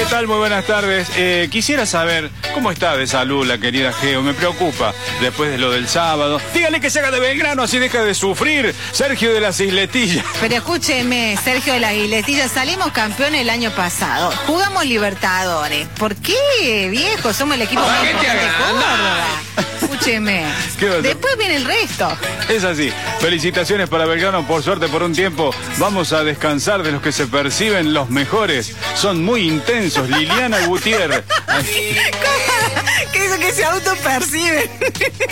tal? Muy buenas tardes. Quisiera saber cómo está de salud la querida Geo. Me preocupa después de lo del sábado. Dígale que se haga de Belgrano, así deja de sufrir. Sergio de las Isletillas. Pero escúcheme, Sergio de las Isletillas, salimos campeones el año pasado. Jugamos Libertadores. ¿Por qué, viejo? Somos el equipo más importante de Córdoba. Escúcheme. Después viene el resto. Es así. Felicitaciones para Belgrano. Por suerte, por un tiempo vamos a descansar de los que se perciben los mejores. Son muy intensos. Liliana Gutiérrez. ¿Qué es eso que se autoperciben?